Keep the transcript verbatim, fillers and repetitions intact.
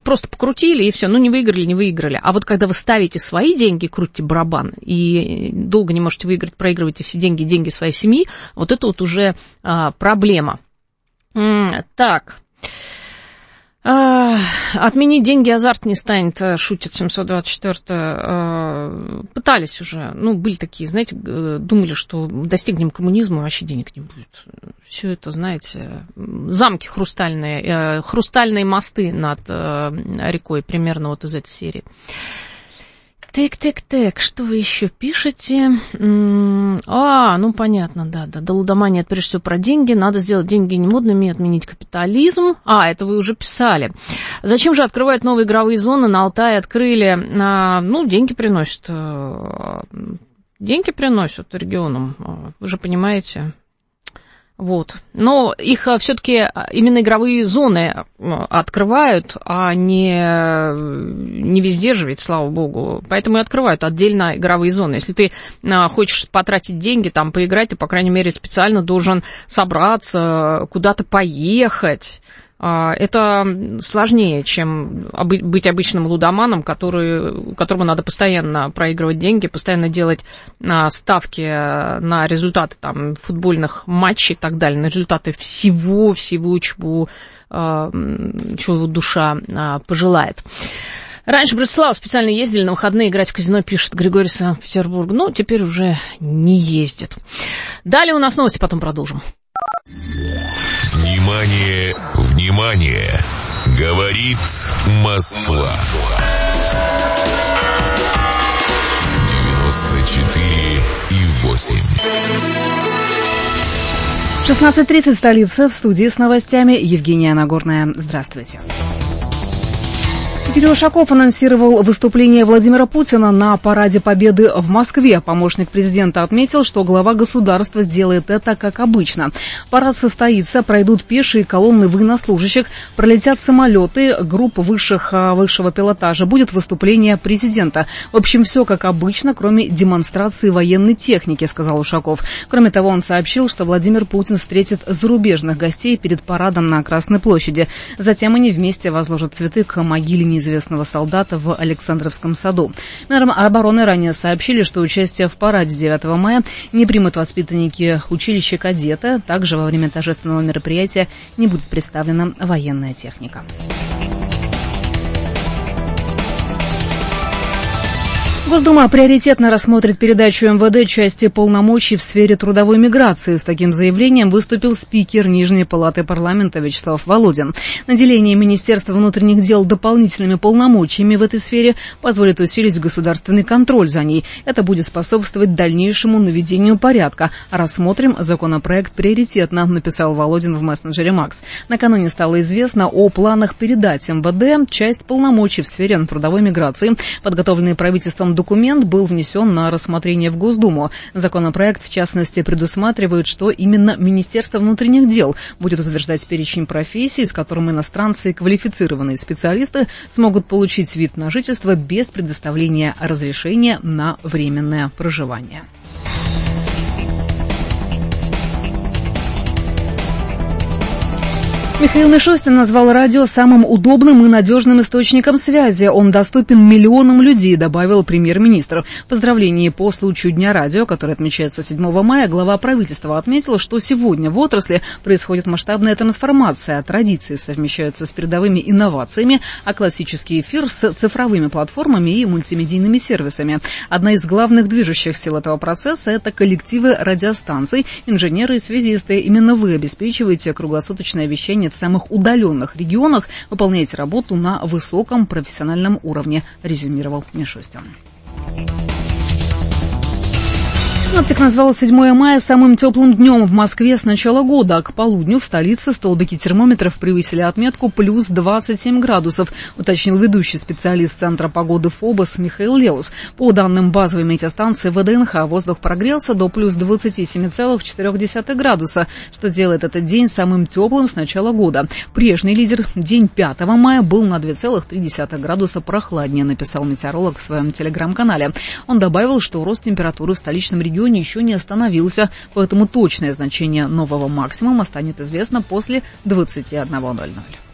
просто покрутили, и все, ну, не выиграли, не выиграли. А вот когда вы ставите свои деньги, крутите барабан, и долго не можете выиграть, проигрываете все деньги, деньги своей семьи, вот это вот уже а, проблема. Так... Отменить деньги азарт не станет, шутит семьсот двадцать четыре. Пытались уже, ну, были такие, знаете, думали, что достигнем коммунизма, вообще денег не будет. Все это, знаете, замки хрустальные, хрустальные мосты над рекой, примерно вот из этой серии. Так-так-так, что вы еще пишете? А, ну понятно, да, да, до лудомании, это прежде всего про деньги, надо сделать деньги немодными и отменить капитализм. А, это вы уже писали. Зачем же открывают новые игровые зоны? На Алтае открыли, а, ну, деньги приносят, деньги приносят регионам, вы же понимаете. Вот. Но их все-таки именно игровые зоны открывают, а не, не везде же, ведь, слава богу. Поэтому и открывают отдельно игровые зоны. Если ты хочешь потратить деньги, там, поиграть, ты, по крайней мере, специально должен собраться, куда-то поехать. Это сложнее, чем быть обычным лудоманом, который, которому надо постоянно проигрывать деньги, постоянно делать ставки на результаты там, футбольных матчей и так далее, на результаты всего-всего, чего, чего душа пожелает. Раньше Братислава специально ездили на выходные играть в казино, пишет Григорий Санкт-Петербург. Но теперь уже не ездит. Далее у нас новости, потом продолжим. Внимание, внимание! Говорит Москва. девяносто четыре и восемь. шестнадцать тридцать, столица, в студии с новостями Евгения Нагорная. Здравствуйте. Игорь Ушаков анонсировал выступление Владимира Путина на Параде Победы в Москве. Помощник президента отметил, что глава государства сделает это как обычно. Парад состоится, пройдут пешие колонны военнослужащих, пролетят самолеты, группа высших, высшего пилотажа. Будет выступление президента. В общем, все как обычно, кроме демонстрации военной техники, сказал Ушаков. Кроме того, он сообщил, что Владимир Путин встретит зарубежных гостей перед парадом на Красной площади. Затем они вместе возложат цветы к могиле неизвестного солдата в Александровском саду. Минобороны ранее сообщили, что участие в параде девятого мая не примут воспитанники училища кадета. Также во время торжественного мероприятия не будет представлена военная техника. Госдума приоритетно рассмотрит передачу эм вэ дэ части полномочий в сфере трудовой миграции. С таким заявлением выступил спикер Нижней палаты парламента Вячеслав Володин. Наделение Министерства внутренних дел дополнительными полномочиями в этой сфере позволит усилить государственный контроль за ней. Это будет способствовать дальнейшему наведению порядка. Рассмотрим законопроект приоритетно, написал Володин в мессенджере Макс. Накануне стало известно о планах передать эм вэ дэ часть полномочий в сфере трудовой миграции. Подготовленный правительством документ был внесен на рассмотрение в Госдуму. Законопроект, в частности, предусматривает, что именно Министерство внутренних дел будет утверждать перечень профессий, с которым иностранцы и квалифицированные специалисты смогут получить вид на жительство без предоставления разрешения на временное проживание. Михаил Мишустин назвал радио самым удобным и надежным источником связи. Он доступен миллионам людей, добавил премьер-министр. В поздравлении по случаю Дня радио, который отмечается седьмого мая, глава правительства отметил, что сегодня в отрасли происходит масштабная трансформация. Традиции совмещаются с передовыми инновациями, а классический эфир с цифровыми платформами и мультимедийными сервисами. Одна из главных движущих сил этого процесса – это коллективы радиостанций, инженеры и связисты. Именно вы обеспечиваете круглосуточное вещание в самых удаленных регионах, выполняете работу на высоком профессиональном уровне, резюмировал Мишустин. Синоптик назвал седьмое мая самым теплым днем в Москве с начала года, а к полудню в столице столбики термометров превысили отметку плюс двадцать семь градусов, уточнил ведущий специалист Центра погоды ФОБОС Михаил Леус. По данным базовой метеостанции вэ дэ эн ха, воздух прогрелся до плюс двадцать семь целых четыре десятых градуса, что делает этот день самым теплым с начала года. Прежний лидер, день пятого мая, был на два целых три десятых градуса прохладнее, написал метеоролог в своем телеграм-канале. Он добавил, что рост температуры в столичном регионе еще не остановился, поэтому точное значение нового максимума станет известно после двадцати одного ноль ноль.